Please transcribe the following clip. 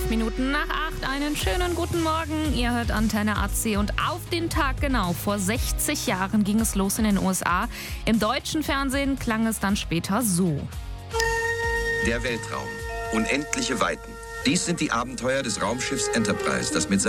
Minuten nach 8. Einen schönen guten Morgen. Ihr hört Antenne AC und auf den Tag genau vor 60 Jahren ging es los in den USA. Im deutschen Fernsehen klang es dann später so. Der Weltraum. Unendliche Weiten. Dies sind die Abenteuer des Raumschiffs Enterprise, das mit